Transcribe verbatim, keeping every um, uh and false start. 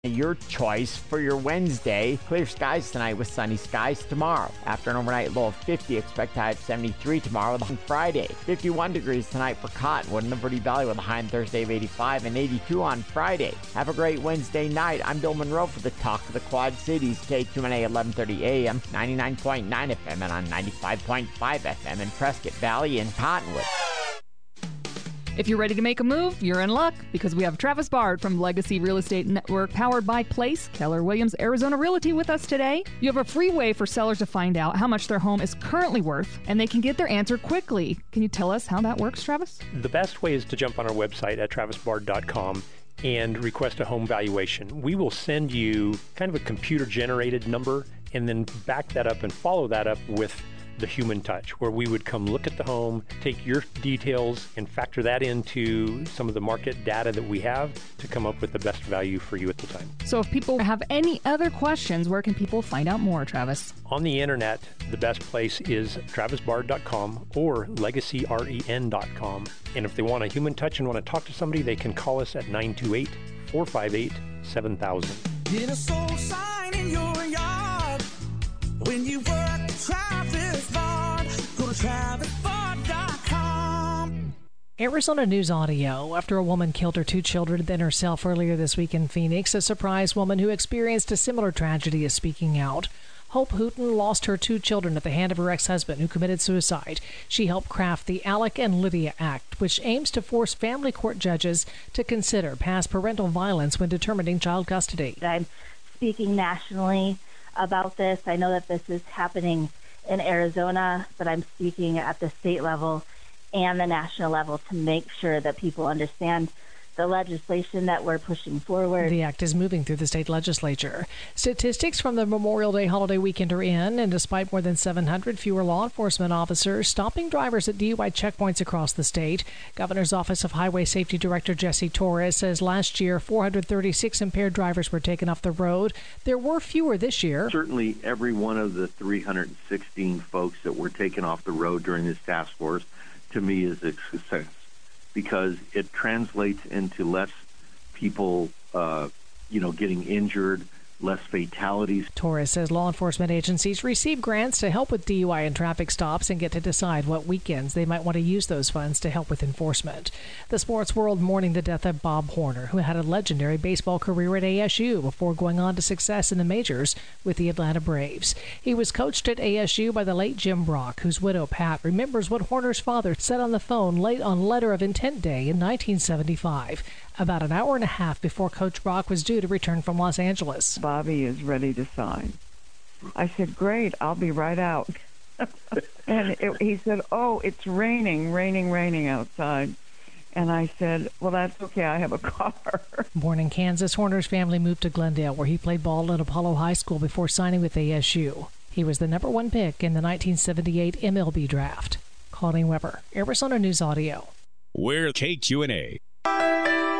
Your choice for your Wednesday. Clear skies tonight with sunny skies tomorrow. After an overnight low of fifty, expect high of seventy-three tomorrow on Friday. fifty-one degrees tonight for Cottonwood and Liberty Valley with a high on Thursday of eighty-five and eighty-two on Friday. Have a great Wednesday night. I'm Bill Monroe for the Talk of the Quad Cities, K Q M A eleven thirty A M, ninety-nine point nine F M and on ninety-five point five F M in Prescott Valley and Cottonwood. If you're ready to make a move, you're in luck because we have Travis Bard from Legacy Real Estate Network powered by Place, Keller Williams, Arizona Realty with us today. You have a free way for sellers to find out how much their home is currently worth, and they can get their answer quickly. Can you tell us how that works, Travis? The best way is to jump on our website at travis bard dot com and request a home valuation. We will send you kind of a computer-generated number and then back that up and follow that up with the human touch, where we would come look at the home, take your details, and factor that into some of the market data that we have to come up with the best value for you at the time. So if people have any other questions, where can people find out more, Travis? On the internet, the best place is travis bard dot com or legacy ren dot com. And if they want a human touch and want to talk to somebody, they can call us at nine two eight, four five eight, seven thousand. Get a soul sign in your yard when you work Travis Bard. Go to travis bard dot com. Arizona News Audio. After a woman killed her two children, then herself earlier this week in Phoenix, a surprised woman who experienced a similar tragedy is speaking out. Hope Hooten lost her two children at the hand of her ex-husband, who committed suicide. She helped craft the Alec and Lydia Act, which aims to force family court judges to consider past parental violence when determining child custody. I'm speaking nationally about this. I know that this is happening in Arizona, but I'm speaking at the state level and the national level to make sure that people understand the legislation that we're pushing forward. The act is moving through the state legislature. Statistics from the Memorial Day holiday weekend are in, and despite more than seven hundred fewer law enforcement officers stopping drivers at D U I checkpoints across the state, Governor's Office of Highway Safety Director Jesse Torres says last year four hundred thirty-six impaired drivers were taken off the road. There were fewer this year. Certainly every one of the three hundred sixteen folks that were taken off the road during this task force, to me, is a success, because it translates into less people, uh, you know, getting injured, less fatalities. Torres says law enforcement agencies receive grants to help with D U I and traffic stops and get to decide what weekends they might want to use those funds to help with enforcement. The sports world mourning the death of Bob Horner, who had a legendary baseball career at A S U before going on to success in the majors with the Atlanta Braves. He was coached at A S U by the late Jim Brock, whose widow, Pat, remembers what Horner's father said on the phone late on Letter of Intent Day in nineteen seventy-five. About an hour and a half before Coach Brock was due to return from Los Angeles. Bobby is ready to sign. I said, great, I'll be right out. And it, he said, oh, it's raining, raining, raining outside. And I said, well, that's okay, I have a car. Born in Kansas, Horner's family moved to Glendale, where he played ball at Apollo High School before signing with A S U. He was the number one pick in the nineteen seventy-eight M L B draft. Colleen Weber, Arizona News Audio. We're K Q N A.